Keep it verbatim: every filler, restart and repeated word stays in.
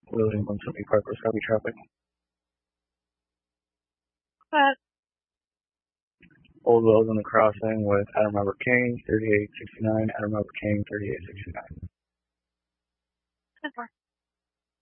William one seventy Park West Copy traffic. But Old Wells on the crossing with Adam Robert King, thirty-eight sixty-nine, Adam Robert King, thirty-eight sixty-nine. ten four.